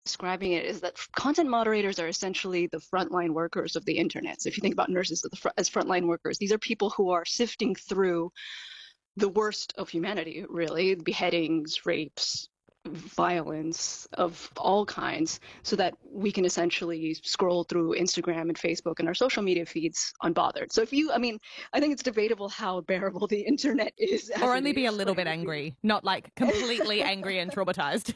describing it is that content moderators are essentially the frontline workers of the internet. So if you think about nurses as frontline workers, these are people who are sifting through the worst of humanity, really, beheadings, rapes, violence of all kinds, so that we can essentially scroll through Instagram and Facebook and our social media feeds unbothered. So I think it's debatable how bearable the internet is as Or it only be a is, little but it bit would be. angry, not like completely angry and traumatized.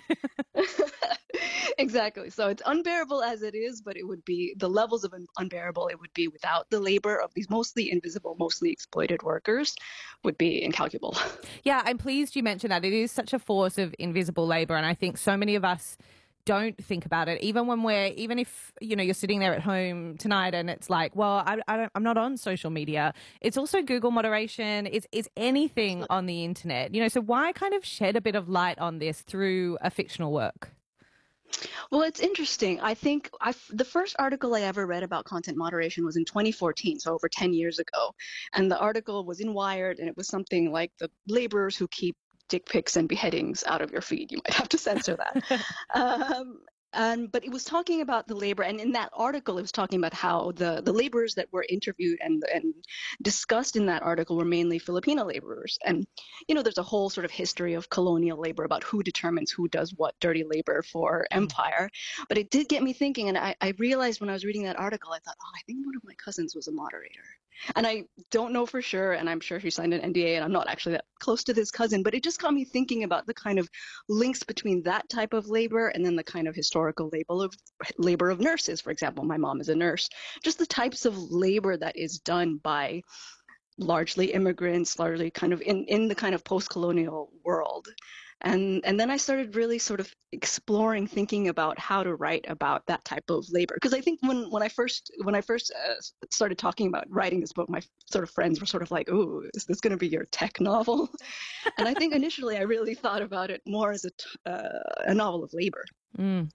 Exactly. So it's unbearable as it is, but it would be the levels of unbearable it would be without the labor of these mostly invisible, mostly exploited workers would be incalculable. Yeah, I'm pleased you mentioned that. It is such a force of invisible labor. And I think so many of us don't think about it, even if, you're sitting there at home tonight and it's like, well, I'm not on social media. It's also Google moderation. It's anything on the internet, so why kind of shed a bit of light on this through a fictional work? Well, it's interesting. I think the first article I ever read about content moderation was in 2014, so over 10 years ago. And the article was in Wired, and it was something like the laborers who keep dick pics and beheadings out of your feed. You might have to censor that. Um, but it was talking about the labor, and in that article, it was talking about how the laborers that were interviewed and discussed in that article were mainly Filipino laborers. And there's a whole sort of history of colonial labor about who determines who does what dirty labor for empire. But it did get me thinking, and I realized when I was reading that article, I thought, oh, I think one of my cousins was a moderator. And I don't know for sure, and I'm sure she signed an NDA, and I'm not actually that close to this cousin, but it just got me thinking about the kind of links between that type of labor and then the kind of historical labor of nurses. For example, my mom is a nurse. Just the types of labor that is done by largely immigrants, largely kind of in the kind of post-colonial world. And then I started really sort of exploring, thinking about how to write about that type of labor. Because I think when I first started talking about writing this book, my sort of friends were sort of like, "Ooh, is this going to be your tech novel?" And I think initially I really thought about it more as a novel of labor. Mm.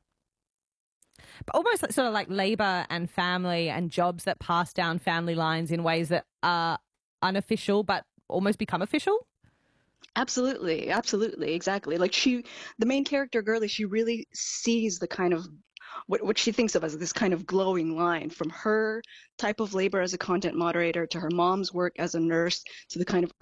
But almost like, sort of like labor and family and jobs that pass down family lines in ways that are unofficial but almost become official. Absolutely, absolutely, exactly. The main character, Girly, she really sees the kind of what she thinks of as this kind of glowing line from her type of labor as a content moderator to her mom's work as a nurse to the kind of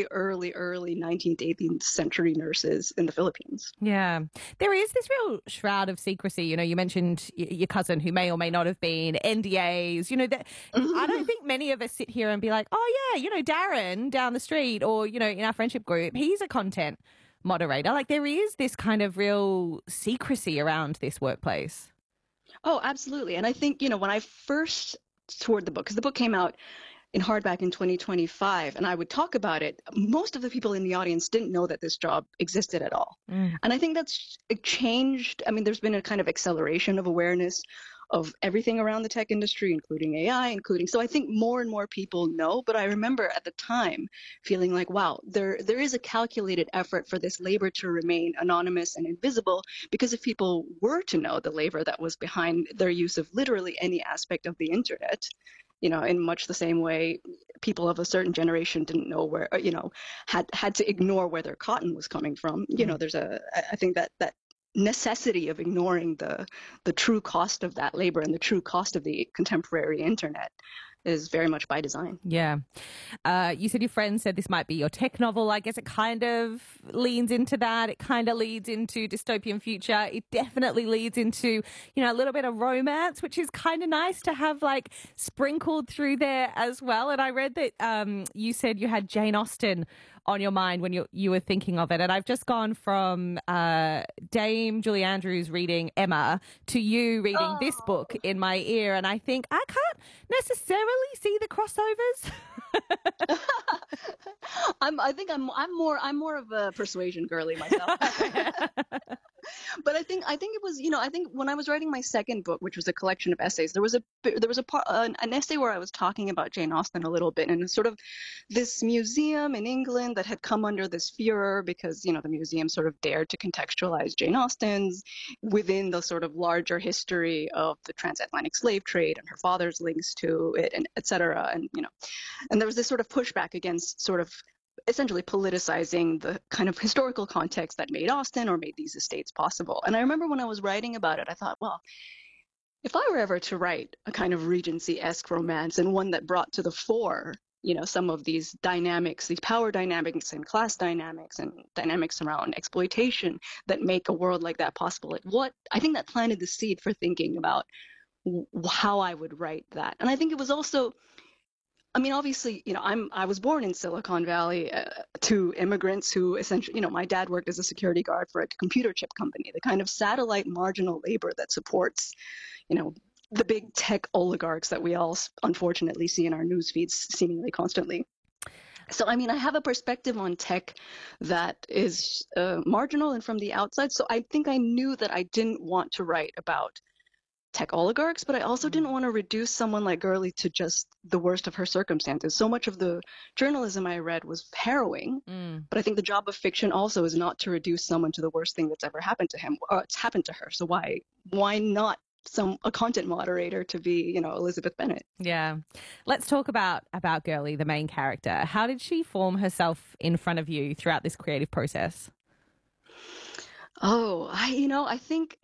early 19th, 18th century nurses in the Philippines. Yeah. There is this real shroud of secrecy. You mentioned your cousin who may or may not have been NDAs, that I don't think many of us sit here and be like, oh yeah, Darren down the street or, in our friendship group, he's a content moderator. Like there is this kind of real secrecy around this workplace. Oh, absolutely. And I think, when I first toured the book, because the book came out in hardback in 2025, and I would talk about it, most of the people in the audience didn't know that this job existed at all. Mm. And I think that's changed. I mean, there's been a kind of acceleration of awareness of everything around the tech industry, including AI, so I think more and more people know. But I remember at the time feeling like, wow, there is a calculated effort for this labor to remain anonymous and invisible, because if people were to know the labor that was behind their use of literally any aspect of the internet, in much the same way people of a certain generation didn't know where, had to ignore where their cotton was coming from. I think that necessity of ignoring the true cost of that labor and the true cost of the contemporary internet is very much by design. Yeah. You said your friend said this might be your tech novel. I guess it kind of leans into that. It kind of leads into dystopian future. It definitely leads into, a little bit of romance, which is kind of nice to have like sprinkled through there as well. And I read that you said you had Jane Austen on your mind when you were thinking of it. And I've just gone from Dame Julie Andrews reading Emma to you reading this book in my ear. And I think I can't necessarily see the crossovers. I'm more of a persuasion girly myself. But I think it was, I think when I was writing my second book, which was a collection of essays, there was a part, an essay where I was talking about Jane Austen a little bit, and sort of this museum in England that had come under this furor because the museum sort of dared to contextualize Jane Austen's within the sort of larger history of the transatlantic slave trade and her father's links to it, and et cetera. And there was this sort of pushback against sort of essentially politicizing the kind of historical context that made Austen or made these estates possible. And I remember when I was writing about it, I thought, well, if I were ever to write a kind of Regency-esque romance and one that brought to the fore, some of these dynamics, these power dynamics and class dynamics and dynamics around exploitation that make a world like that possible, I think that planted the seed for thinking about how I would write that. And I think it was also, I mean, obviously, I was born in Silicon Valley to immigrants who essentially, my dad worked as a security guard for a computer chip company, the kind of satellite marginal labor that supports, the big tech oligarchs that we all unfortunately see in our news feeds seemingly constantly. So, I mean, I have a perspective on tech that is marginal and from the outside. So I think I knew that I didn't want to write about tech oligarchs, but I also didn't want to reduce someone like Gurley to just the worst of her circumstances. So much of the journalism I read was harrowing, but I think the job of fiction also is not to reduce someone to the worst thing that's ever happened to him, or it's happened to her. So why not a content moderator to be, Elizabeth Bennet? Yeah. Let's talk about Gurley, the main character. How did she form herself in front of you throughout this creative process? Oh, I think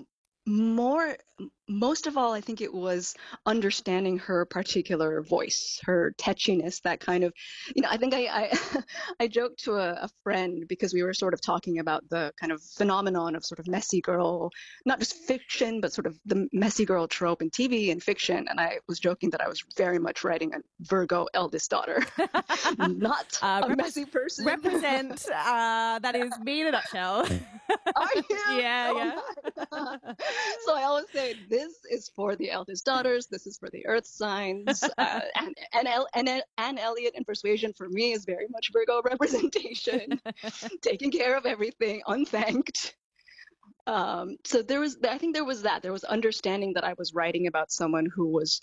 most of all, I think it was understanding her particular voice, her tetchiness, that kind of, I think I I joked to a friend because we were sort of talking about the kind of phenomenon of sort of messy girl, not just fiction, but sort of the messy girl trope in TV and fiction. And I was joking that I was very much writing a Virgo eldest daughter, not a messy person. Represent, that is me in a nutshell. Are you? Yeah. So I always say, this is for the eldest daughters. This is for the earth signs. And Anne Elliot and Persuasion for me is very much Virgo representation, taking care of everything, unthanked. So I think there was that. There was understanding that I was writing about someone who was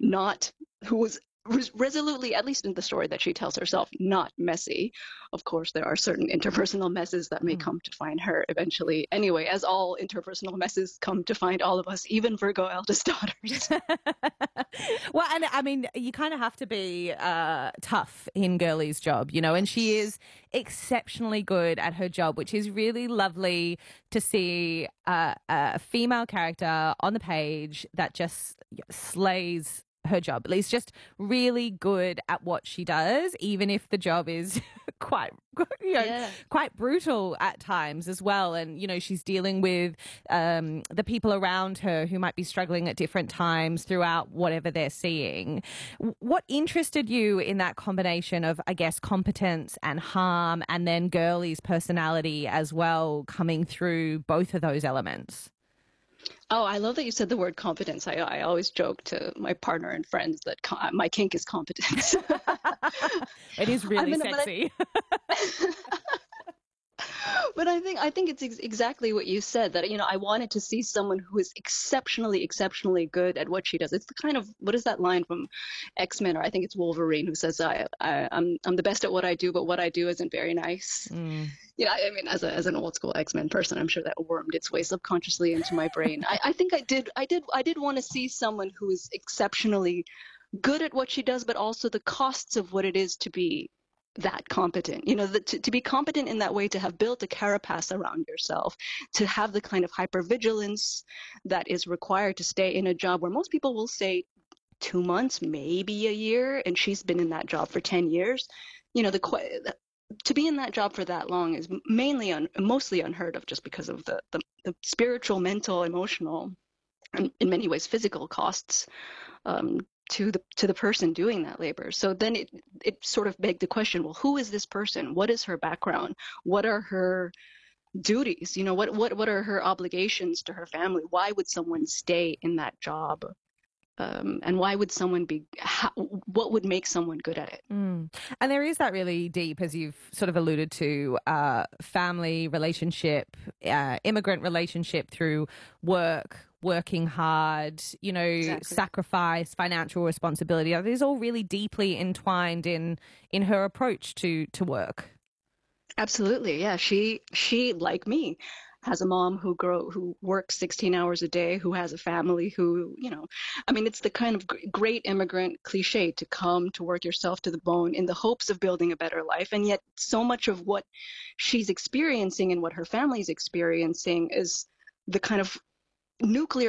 resolutely, at least in the story that she tells herself, not messy. Of course, there are certain interpersonal messes that may come to find her eventually. Anyway, as all interpersonal messes come to find all of us, even Virgo eldest daughters. Well, and I mean, you kind of have to be tough in Gurley's job, and she is exceptionally good at her job, which is really lovely to see a female character on the page that just slays her job. At least just really good at what she does, even if the job is quite brutal at times as well. And, she's dealing with the people around her who might be struggling at different times throughout whatever they're seeing. What interested you in that combination of, I guess, competence and harm, and then Gurley's personality as well coming through both of those elements? Oh, I love that you said the word competence. I always joke to my partner and friends that my kink is competence. It is really sexy. But I think it's exactly what you said, that, I wanted to see someone who is exceptionally, exceptionally good at what she does. It's the kind of, what is that line from X-Men, or I think it's Wolverine, who says, I'm the best at what I do, but what I do isn't very nice. I mean, as an old school X-Men person, I'm sure that wormed its way subconsciously into my brain. I think I did want to see someone who is exceptionally good at what she does, but also the costs of what it is to be that competent, to be competent in that way, to have built a carapace around yourself, to have the kind of hypervigilance that is required to stay in a job where most people will say 2 months, maybe a year, and she's been in that job for 10 years. To be in that job for that long is mostly unheard of, just because of the spiritual, mental, emotional, and in many ways physical costs to the person doing that labor. So then it sort of begged the question, well, who is this person? What is her background? What are her duties? What are her obligations to her family? Why would someone stay in that job? And why would someone what would make someone good at it? And there is that really deep, as you've sort of alluded to, family relationship, immigrant relationship through working hard, exactly. Sacrifice, financial responsibility. It is all really deeply entwined in her approach to work. Absolutely. Yeah. She, like me, has a mom who works 16 hours a day, who has a family, who, I mean, it's the kind of great immigrant cliche to come to work yourself to the bone in the hopes of building a better life. And yet so much of what she's experiencing and what her family's experiencing is the kind of nuclear